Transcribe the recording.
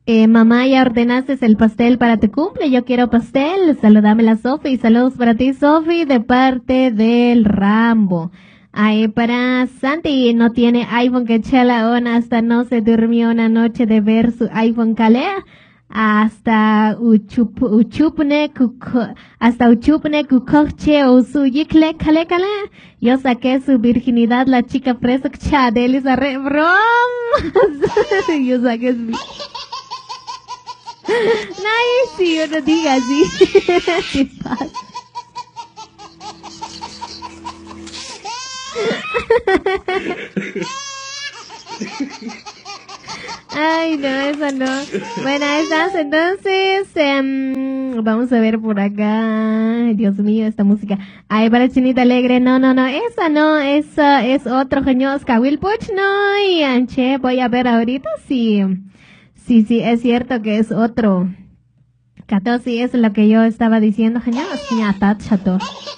Mamá, ya ordenaste el pastel para tu cumple. Yo quiero pastel. Saludame la Sofi. Saludos para ti, Sofi, de parte del Rambo. Ahí para Santi, no tiene iPhone que chala ona, hasta no se durmió una noche de ver su iPhone calea. Hasta uchupne kukoche o su yikle kale kale. Yo saqué su virginidad, la chica fresa chadelis arre brom. Yo saqué su Nadie sí, no diga así. ¿Qué pasa? Ay, no, eso no. Bueno, esas entonces, vamos a ver por acá. Dios mío, esta música. Ay, para Chinita Alegre, no, esa es otro geños Kawilpuch, no, y anche, voy a ver ahorita si, sí, es cierto que es otro. Cato, sí, es lo que yo estaba diciendo, geños, ñatat, chato.